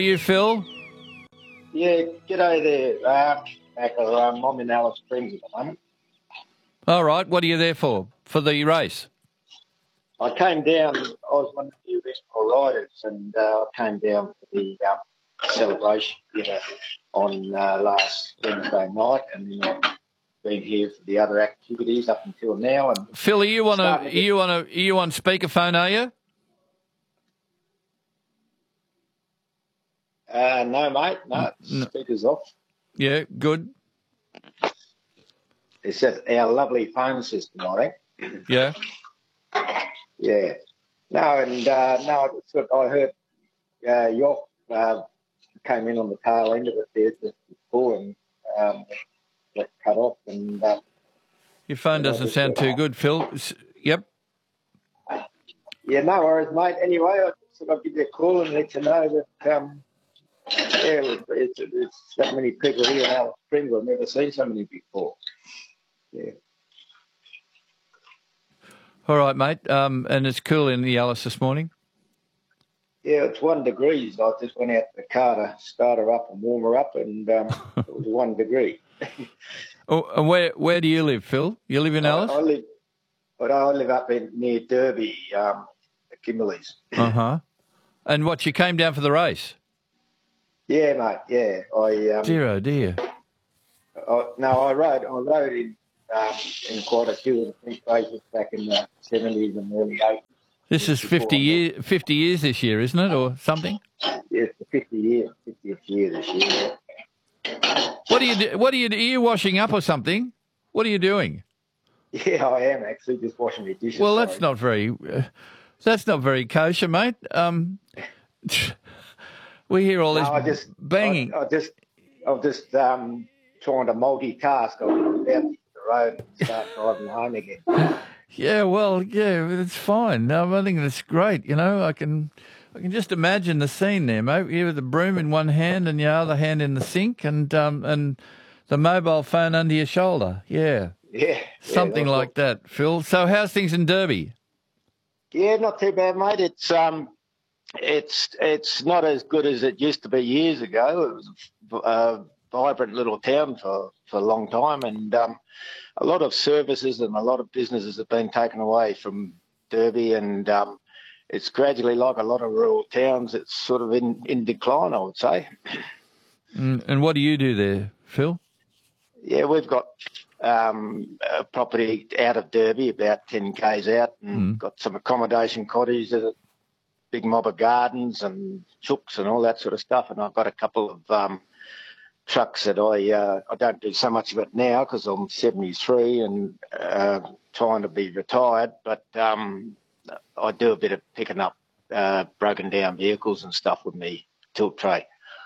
You, Phil? Yeah, g'day there, Macca. I'm in Alice Springs at the moment. All right. What are you there for? For the race? I came down, I was one of the original riders, and I came down for the celebration on last Wednesday night, and then I've been here for the other activities up until now. And Phil, are you on speakerphone, are you? No, mate, no, speaker's off. Yeah, good. It's just our lovely phone system, I think. Yeah. Yeah. No, and I heard York came in on the tail end of it there just before and got cut off. And your phone doesn't sound too good, Phil. Yep. Yeah, no worries, mate. Anyway, I thought I'd give you a call and let you know that it's that many people here in Alice Springs. I've never seen so many before. Yeah. All right, mate. And it's cool in the Alice this morning? Yeah, it's 1 degree. I just went out to the car to start her up and warm her up, and it was 1 degree. Oh, and where do you live, Phil? You live in Alice? I live up near Derby, Kimberley's. Uh-huh. And what, you came down for the race? Yeah, mate, yeah. Dear, oh dear. I rode in quite a few of the big races back in the 70s and early 80s. This is 50 years this year, isn't it, or something? Yeah, it's the 50th year this year. What are you washing up or something? What are you doing? Yeah, I am actually just washing the dishes. Well, that's not very kosher, mate. We hear all this banging. I'm just trying to multitask. I'm out the road and start driving home again. Yeah, well, yeah, it's fine. I think it's great. You know, I can just imagine the scene there, mate. You with the broom in one hand and your other hand in the sink, and the mobile phone under your shoulder. Yeah. Yeah. Something like that, Phil. So how's things in Derby? Yeah, not too bad, mate. It's not as good as it used to be years ago. It was a vibrant little town for a long time, and a lot of services and a lot of businesses have been taken away from Derby, and it's gradually, like a lot of rural towns, it's sort of in decline, I would say. And what do you do there, Phil? Yeah, we've got a property out of Derby, about 10 k's out, and got some accommodation cottages, a big mob of gardens and chooks and all that sort of stuff. And I've got a couple of trucks that I don't do so much of it now because I'm 73 and trying to be retired, but I do a bit of picking up broken down vehicles and stuff with me tilt tray.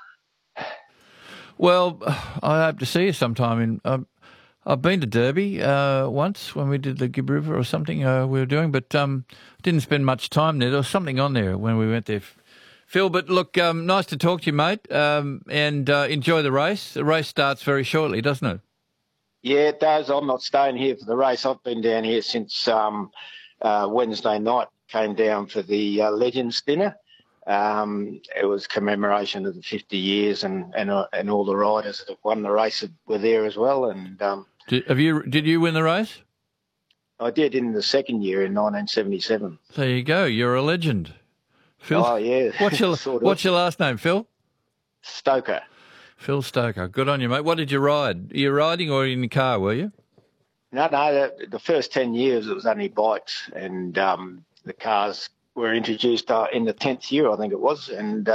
Well, I hope to see you sometime. I've been to Derby once when we did the Gibb River or something we were doing, but didn't spend much time there. There was something on there when we went there, Phil. But look, nice to talk to you, mate, and enjoy the race. The race starts very shortly, doesn't it? Yeah, it does. I'm not staying here for the race. I've been down here since Wednesday night, came down for the Legends dinner. It was commemoration of the 50 years, and all the riders that have won the race were there as well. And did you win the race? I did in the second year in 1977. There you go. You're a legend, Phil. Oh yeah. What's your last name, Phil? Stoker. Phil Stoker. Good on you, mate. What did you ride? Are you riding or in the car? Were you? No. The first 10 years it was only bikes, and the cars were introduced in the 10th year, I think it was, and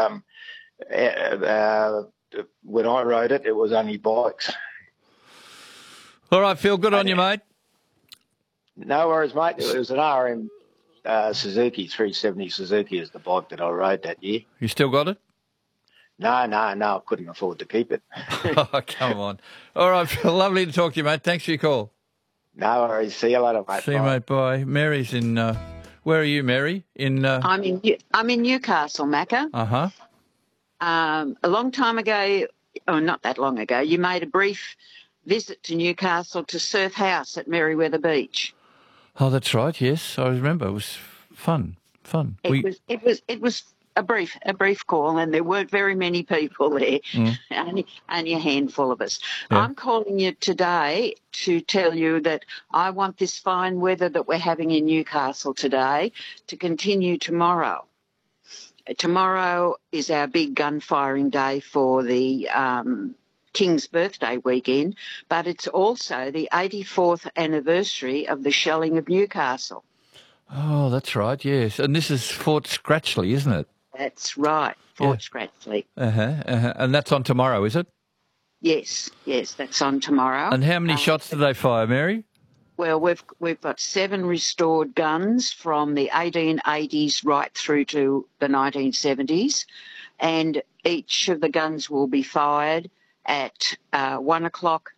when I rode it, it was only bikes. All right, Phil, good on you, mate. No worries, mate. It was an RM Suzuki, 370 Suzuki is the bike that I rode that year. You still got it? No, I couldn't afford to keep it. Oh, come on. All right, Phil, lovely to talk to you, mate. Thanks for your call. No worries. See you later, mate. See you, mate. Bye. Mary's in... where are you, Mary? I'm in Newcastle, Macca. Uh-huh. A long time ago, or not that long ago, you made a brief visit to Newcastle to Surf House at Merriweather Beach. Oh, that's right. Yes, I remember. It was fun. It was a brief call, and there weren't very many people there, only a handful of us. Yeah. I'm calling you today to tell you that I want this fine weather that we're having in Newcastle today to continue tomorrow. Tomorrow is our big gun firing day for the King's birthday weekend, but it's also the 84th anniversary of the shelling of Newcastle. Oh, that's right, yes. And this is Fort Scratchley, isn't it? That's right, Fort Scratchley. And that's on tomorrow, is it? Yes, that's on tomorrow. And how many shots do they fire, Mary? Well, we've got 7 restored guns from the 1880s right through to the 1970s, and each of the guns will be fired at 11 o'clock,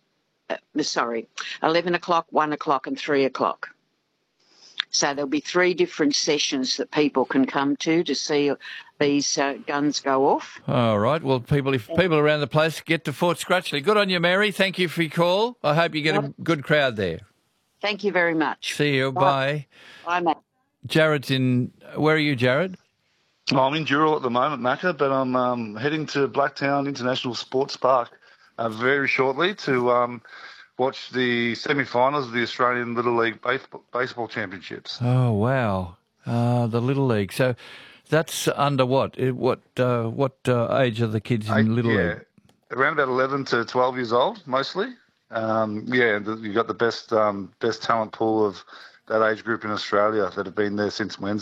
1 o'clock and 3 o'clock. So there'll be 3 different sessions that people can come to see these guns go off. All right. Well, if people around the place get to Fort Scratchley, good on you, Mary. Thank you for your call. I hope you get a good crowd there. Thank you very much. See you. Bye. Bye, Matt. Jared's in... Where are you, Jared? I'm in Dural at the moment, Macca, but I'm heading to Blacktown International Sports Park very shortly to watch the semi-finals of the Australian Little League Baseball Championships. Oh, wow. The Little League. So that's under what? What age are the kids in Little League? Around about 11 to 12 years old, mostly. You've got the best talent pool of that age group in Australia that have been there since Wednesday.